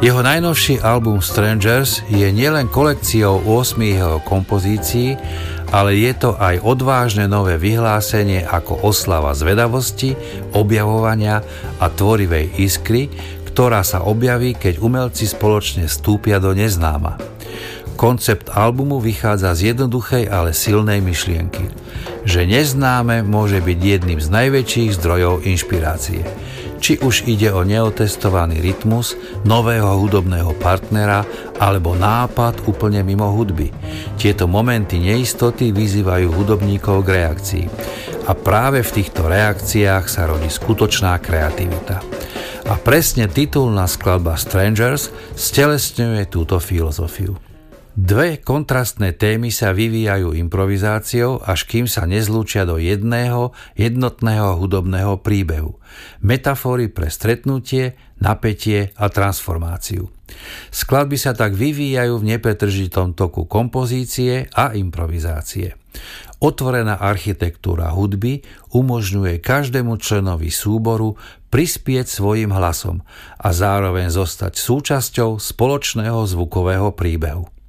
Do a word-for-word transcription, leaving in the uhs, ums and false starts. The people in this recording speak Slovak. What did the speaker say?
Jeho najnovší album Strangers je nielen kolekciou ôsmich jeho kompozícií, ale je to aj odvážne nové vyhlásenie ako oslava zvedavosti, objavovania a tvorivej iskry, ktorá sa objaví, keď umelci spoločne vstúpia do neznáma. Koncept albumu vychádza z jednoduchej, ale silnej myšlienky, že neznáme môže byť jedným z najväčších zdrojov inšpirácie. Či už ide o neotestovaný rytmus, nového hudobného partnera alebo nápad úplne mimo hudby. Tieto momenty neistoty vyzývajú hudobníkov k reakcii. A práve v týchto reakciách sa rodí skutočná kreativita. A presne titulná skladba Strangers stelesňuje túto filozofiu. Dve kontrastné témy sa vyvíjajú improvizáciou, až kým sa nezlúčia do jedného, jednotného hudobného príbehu. Metafory pre stretnutie, napätie a transformáciu. Skladby sa tak vyvíjajú v nepretržitom toku kompozície a improvizácie. Otvorená architektúra hudby umožňuje každému členovi súboru prispieť svojim hlasom a zároveň zostať súčasťou spoločného zvukového príbehu.